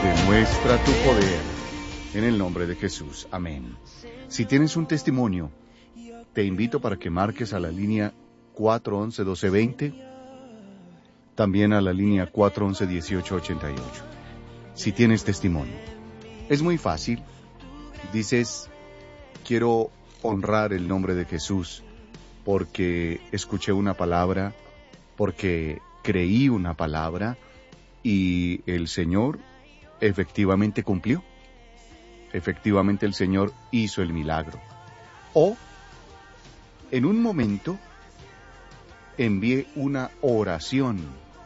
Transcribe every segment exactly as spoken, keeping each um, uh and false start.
Demuestra tu poder en el nombre de Jesús. Amén. Si tienes un testimonio, te invito para que marques a la línea cuatro once, doce veinte, también a la línea cuatro once, dieciocho ochenta y ocho. Si tienes testimonio, es muy fácil. Dices, quiero honrar el nombre de Jesús porque escuché una palabra, porque creí una palabra y el Señor efectivamente cumplió. Efectivamente el Señor hizo el milagro. O, en un momento, envié una oración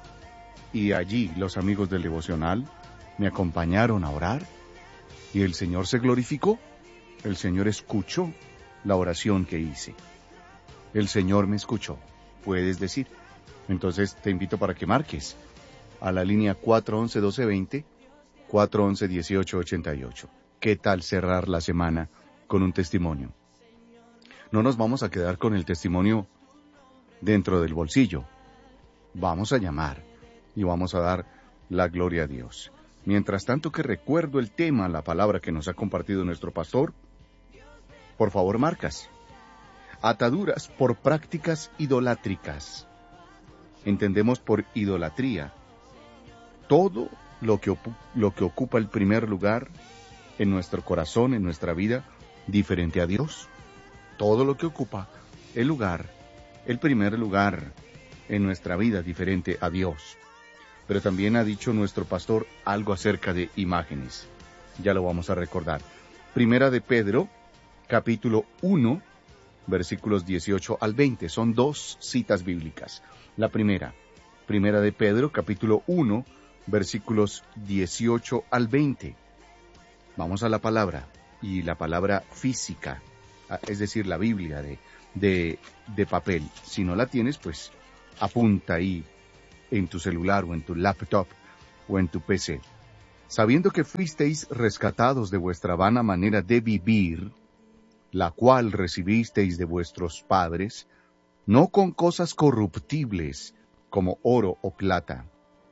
y allí los amigos del devocional me acompañaron a orar y el Señor se glorificó. El Señor escuchó la oración que hice. El Señor me escuchó, puedes decir. Entonces te invito para que marques a la línea cuatro once, doce veinte, cuatro once, dieciocho ochenta y ocho. ¿Qué tal cerrar la semana con un testimonio? No nos vamos a quedar con el testimonio dentro del bolsillo. Vamos a llamar y vamos a dar la gloria a Dios. Mientras tanto que recuerdo el tema, la palabra que nos ha compartido nuestro pastor, por favor marcas. Ataduras por prácticas idolátricas. Entendemos por idolatría todo lo que, lo que ocupa el primer lugar en nuestro corazón, en nuestra vida, diferente a Dios. Todo lo que ocupa el lugar, el primer lugar en nuestra vida, diferente a Dios. Pero también ha dicho nuestro pastor algo acerca de imágenes. Ya lo vamos a recordar. Primera de Pedro, capítulo uno, versículos dieciocho al veinte. Son dos citas bíblicas. La primera, Primera de Pedro, capítulo uno, versículos dieciocho al veinte. Vamos a la palabra, y la palabra física, es decir, la Biblia de, de, de papel. Si no la tienes, pues apunta ahí en tu celular o en tu laptop o en tu P C. Sabiendo que fuisteis rescatados de vuestra vana manera de vivir, la cual recibisteis de vuestros padres, no con cosas corruptibles como oro o plata,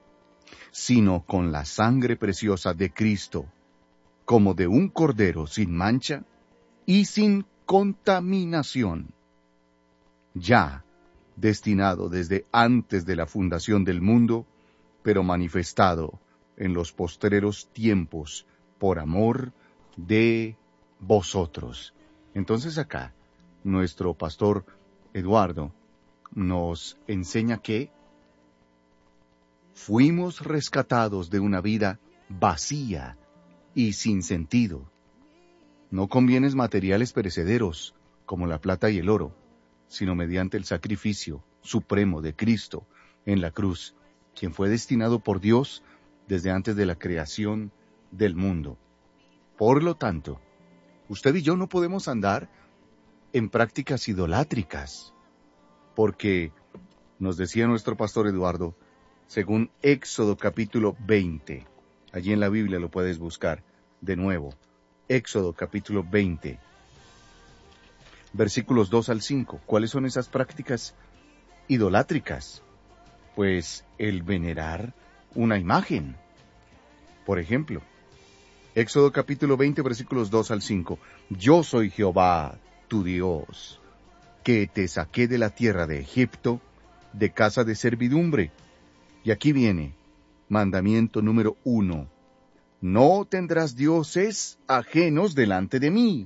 sino con la sangre preciosa de Cristo, como de un cordero sin mancha y sin contaminación, ya destinado desde antes de la fundación del mundo, pero manifestado en los postreros tiempos por amor de vosotros. Entonces acá, nuestro pastor Eduardo nos enseña que fuimos rescatados de una vida vacía y sin sentido, no con bienes materiales perecederos, como la plata y el oro, sino mediante el sacrificio supremo de Cristo en la cruz, quien fue destinado por Dios desde antes de la creación del mundo. Por lo tanto, usted y yo no podemos andar en prácticas idolátricas, porque nos decía nuestro pastor Eduardo, según Éxodo capítulo veinte, allí en la Biblia lo puedes buscar de nuevo, Éxodo capítulo veinte, versículos dos al cinco. ¿Cuáles son esas prácticas idolátricas? Pues el venerar una imagen. Por ejemplo, Éxodo capítulo veinte, versículos dos al cinco. Yo soy Jehová, tu Dios, que te saqué de la tierra de Egipto, de casa de servidumbre. Y aquí viene, mandamiento número uno. No tendrás dioses ajenos delante de mí.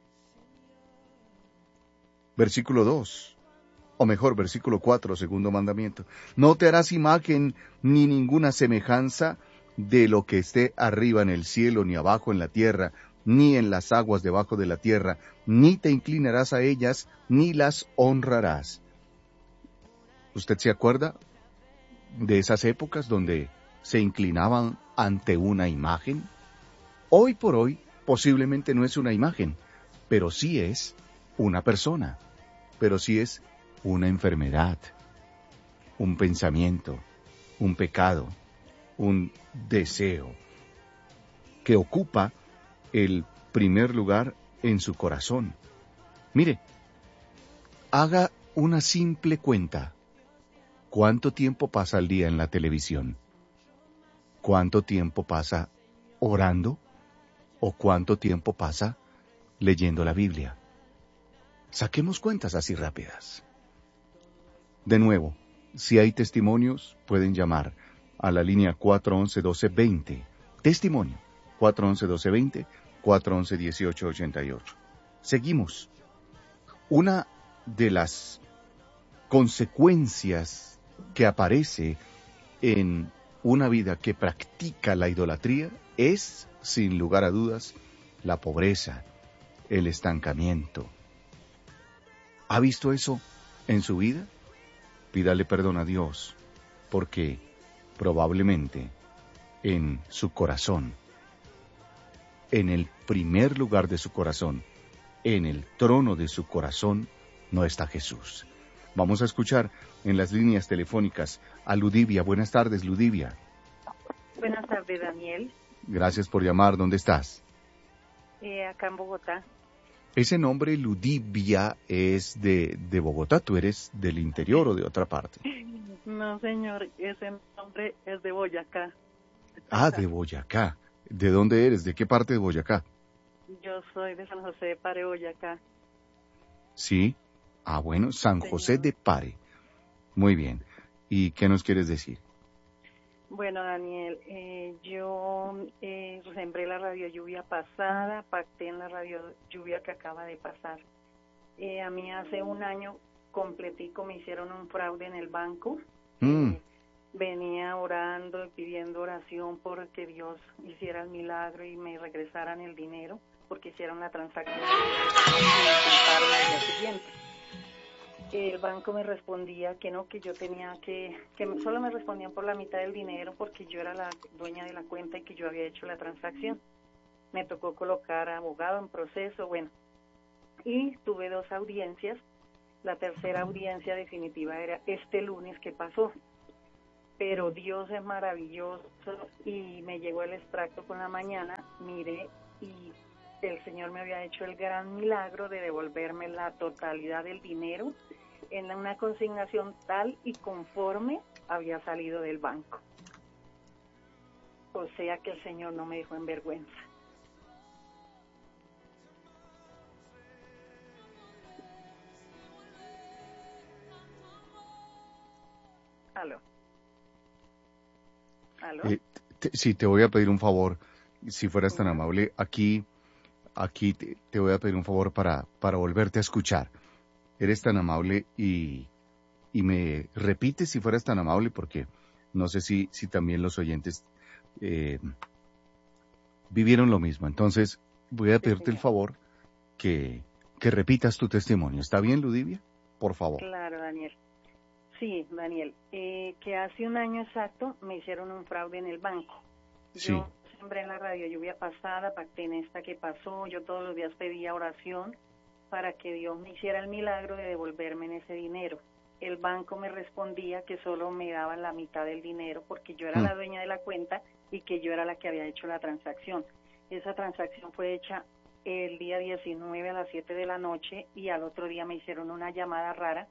Versículo dos, o mejor, versículo cuatro, segundo mandamiento. No te harás imagen ni ninguna semejanza de lo que esté arriba en el cielo, ni abajo en la tierra, ni en las aguas debajo de la tierra, ni te inclinarás a ellas, ni las honrarás. ¿Usted se acuerda de esas épocas donde se inclinaban ante una imagen? Hoy por hoy, posiblemente no es una imagen, pero sí es una persona, pero sí es una enfermedad, un pensamiento, un pecado, un deseo que ocupa el primer lugar en su corazón. Mire, haga una simple cuenta. ¿Cuánto tiempo pasa al día en la televisión? ¿Cuánto tiempo pasa orando o cuánto tiempo pasa leyendo la Biblia. Saquemos cuentas así rápidas. De nuevo, si hay testimonios, pueden llamar a la línea cuatro once, doce veinte. Testimonio, cuatro once, doce veinte, cuatro once, dieciocho ochenta y ocho. Seguimos. Una de las consecuencias que aparece en una vida que practica la idolatría es, sin lugar a dudas, la pobreza, el estancamiento. ¿Ha visto eso en su vida? Pídale perdón a Dios, porque probablemente en su corazón, en el primer lugar de su corazón, en el trono de su corazón, no está Jesús. Vamos a escuchar en las líneas telefónicas a Ludivia. Buenas tardes, Ludivia. Buenas tardes, Daniel. Gracias por llamar. ¿Dónde estás? Eh, acá en Bogotá. Ese nombre, Ludivia, es de, de Bogotá. ¿Tú eres del interior o de otra parte? No, señor, ese nombre es de Boyacá. Ah, de Boyacá. ¿De dónde eres? ¿De qué parte de Boyacá? Yo soy de San José de Pare, Boyacá. Sí. Ah, bueno, San José de Pare. Muy bien. ¿Y qué nos quieres decir? Bueno, Daniel, eh, yo eh, sembré la radio lluvia pasada, pacté en la radio lluvia que acaba de pasar. Eh, a mí hace un año completico me hicieron un fraude en el banco. Mm. Eh, venía orando y pidiendo oración porque Dios hiciera el milagro y me regresaran el dinero, porque hicieron la transacción y disculparme al día siguiente. El banco me respondía que no, que yo tenía que, que solo me respondían por la mitad del dinero porque yo era la dueña de la cuenta y que yo había hecho la transacción. Me tocó colocar abogado en proceso, bueno, y tuve dos audiencias. La tercera audiencia definitiva era este lunes que pasó. Pero Dios es maravilloso y me llegó el extracto con la mañana, miré y el Señor me había hecho el gran milagro de devolverme la totalidad del dinero en una consignación tal y conforme había salido del banco. O sea que el Señor no me dejó en vergüenza. Aló. ¿Aló? Eh, te, sí, te voy a pedir un favor, si fueras tan amable. Aquí, aquí te, te voy a pedir un favor para, para volverte a escuchar. Eres tan amable y, y me repites si fueras tan amable, porque no sé si, si también los oyentes eh, vivieron lo mismo. Entonces, voy a pedirte el favor que, que repitas tu testimonio. ¿Está bien, Ludivia? Por favor. Claro, Daniel. Sí, Daniel, eh, que hace un año exacto me hicieron un fraude en el banco. Sí. Yo sembré en la radio lluvia pasada, pacté en esta que pasó, yo todos los días pedía oración para que Dios me hiciera el milagro de devolverme en ese dinero. El banco me respondía que solo me daban la mitad del dinero porque yo era Mm. la dueña de la cuenta y que yo era la que había hecho la transacción. Esa transacción fue hecha el día diecinueve a las siete de la noche y al otro día me hicieron una llamada rara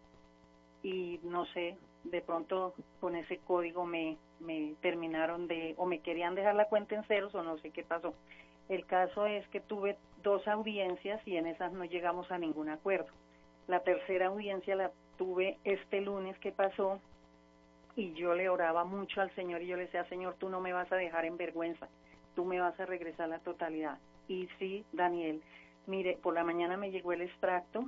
y no sé, de pronto con ese código me, me terminaron de, o me querían dejar la cuenta en ceros o no sé qué pasó. El caso es que tuve dos audiencias y en esas no llegamos a ningún acuerdo. La tercera audiencia la tuve este lunes que pasó y yo le oraba mucho al Señor y yo le decía, Señor, tú no me vas a dejar en vergüenza, tú me vas a regresar la totalidad. Y sí, Daniel, mire, por la mañana me llegó el extracto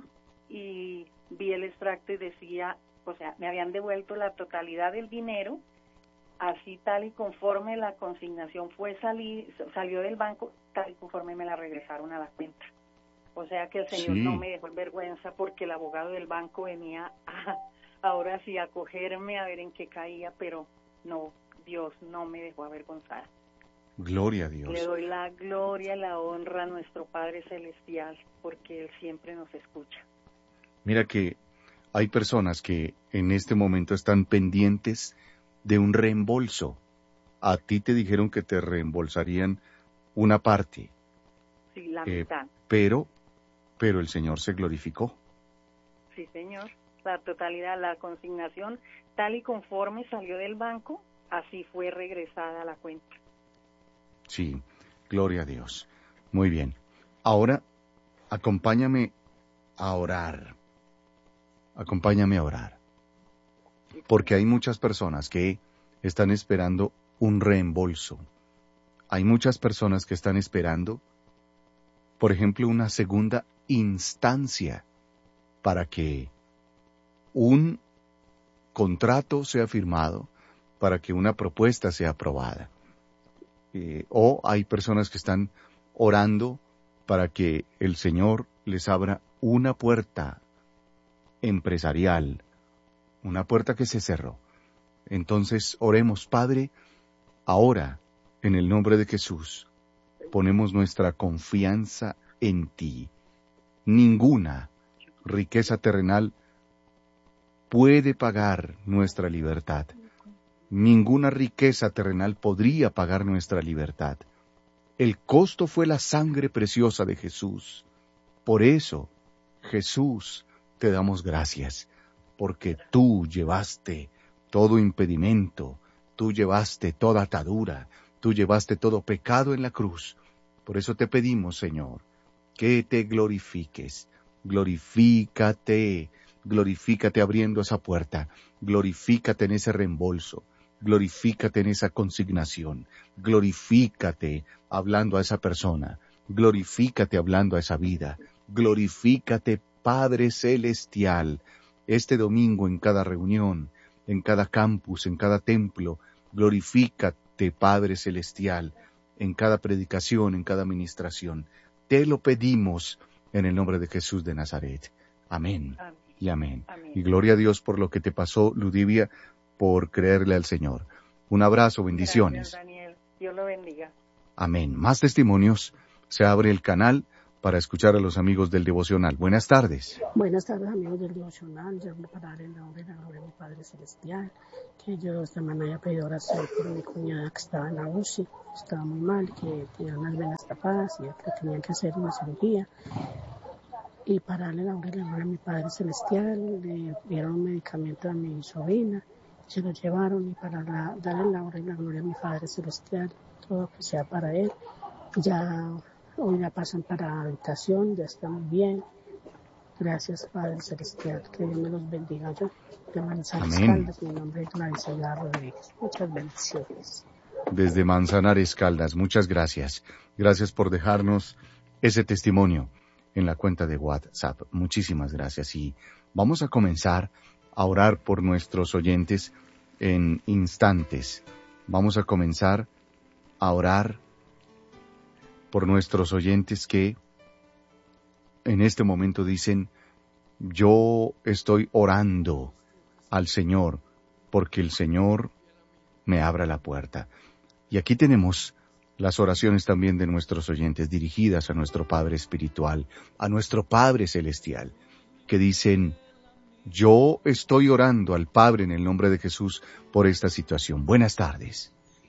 y vi el extracto y decía, o sea, me habían devuelto la totalidad del dinero, así tal y conforme la consignación fue salir, salió del banco, tal y conforme me la regresaron a la cuenta. O sea que el Señor Sí. no me dejó en vergüenza porque el abogado del banco venía a, ahora sí a cogerme a ver en qué caía, pero no, Dios no me dejó avergonzar. Gloria a Le Dios. doy la gloria, la honra a nuestro Padre Celestial porque Él siempre nos escucha. Mira que hay personas que en este momento están pendientes de un reembolso. A ti te dijeron que te reembolsarían una parte. Sí, la eh, mitad. pero, pero el Señor se glorificó. Sí, señor. La totalidad, la consignación, tal y conforme salió del banco, así fue regresada a la cuenta. Sí. Gloria a Dios. Muy bien. Ahora, acompáñame a orar. Acompáñame a orar. Porque hay muchas personas que están esperando un reembolso. Hay muchas personas que están esperando, por ejemplo, una segunda instancia para que un contrato sea firmado, para que una propuesta sea aprobada. Eh, o hay personas que están orando para que el Señor les abra una puerta empresarial, una puerta que se cerró. Entonces, oremos, Padre, ahora, en el nombre de Jesús, ponemos nuestra confianza en ti. Ninguna riqueza terrenal puede pagar nuestra libertad. Ninguna riqueza terrenal podría pagar nuestra libertad. El costo fue la sangre preciosa de Jesús. Por eso, Jesús, te damos gracias, porque tú llevaste todo impedimento, tú llevaste toda atadura, tú llevaste todo pecado en la cruz. Por eso te pedimos, Señor, que te glorifiques. Glorifícate, glorifícate abriendo esa puerta, glorifícate en ese reembolso, glorifícate en esa consignación, glorifícate hablando a esa persona, glorifícate hablando a esa vida, glorifícate, Padre Celestial, este domingo en cada reunión, en cada campus, en cada templo, glorifícate, Padre Celestial, en cada predicación, en cada administración. Te lo pedimos en el nombre de Jesús de Nazaret. Amén, amén. Y amén. amén. Y gloria a Dios por lo que te pasó, Ludivia, por creerle al Señor. Un abrazo, bendiciones. Gracias, Daniel. Dios lo bendiga. Amén. Más testimonios. Se abre el canal para escuchar a los amigos del devocional. Buenas tardes. Buenas tardes, amigos del devocional. Yo voy a parar en nombre de la gloria de mi Padre Celestial, que yo esta mañana haya pedido oración por mi cuñada que estaba en la U C I, estaba muy mal, que tenía unas venas tapadas y que tenían que hacer una cirugía. Y pararle en la gloria de mi Padre Celestial, le dieron un medicamento a mi sobrina, se lo llevaron, y para la, darle la honra y la gloria a mi Padre Celestial, todo que sea para él. Ya hoy la pasan para habitación, ya está muy bien. Gracias, Padre Celestial, que Dios me los bendiga. Yo, de Manzanares Caldas, mi nombre es Gladys Rodríguez. Muchas bendiciones. Desde Manzanares Caldas, muchas gracias. Gracias por dejarnos ese testimonio en la cuenta de WhatsApp. Muchísimas gracias. Y vamos a comenzar a orar por nuestros oyentes en instantes. Vamos a comenzar a orar por nuestros oyentes que en este momento dicen: yo estoy orando al Señor porque el Señor me abra la puerta. Y aquí tenemos las oraciones también de nuestros oyentes dirigidas a nuestro Padre Espiritual, a nuestro Padre Celestial, que dicen: yo estoy orando al Padre en el nombre de Jesús por esta situación. Buenas tardes.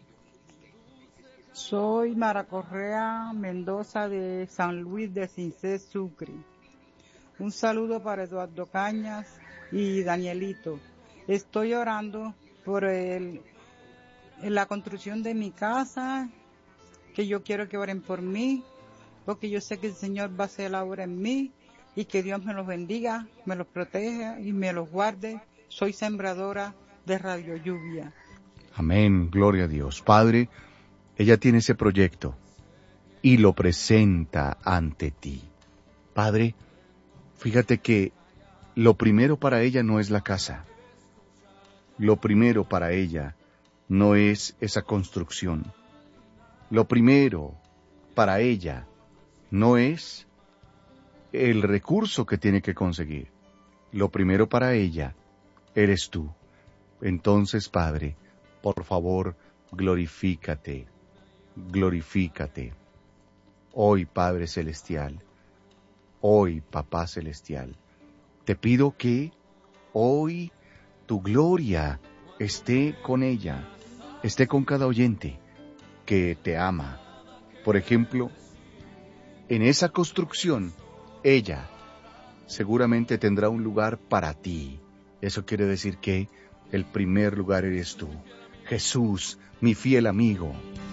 Soy Mara Correa Mendoza de San Luis de Cincé, Sucre. Un saludo para Eduardo Cañas y Danielito. Estoy orando por el, la construcción de mi casa, que yo quiero que oren por mí, porque yo sé que el Señor va a hacer la obra en mí, y que Dios me los bendiga, me los proteja y me los guarde. Soy sembradora de Radio Lluvia. Amén, gloria a Dios. Padre, ella tiene ese proyecto y lo presenta ante ti. Padre, fíjate que lo primero para ella no es la casa. Lo primero para ella no es esa construcción. Lo primero para ella no es el recurso que tiene que conseguir. Lo primero para ella eres tú. Entonces, Padre, por favor, glorifícate, glorifícate. Hoy, Padre Celestial, hoy, Papá Celestial, te pido que hoy tu gloria esté con ella, esté con cada oyente que te ama. Por ejemplo, en esa construcción, ella seguramente tendrá un lugar para ti. Eso quiere decir que el primer lugar eres tú. Jesús, mi fiel amigo,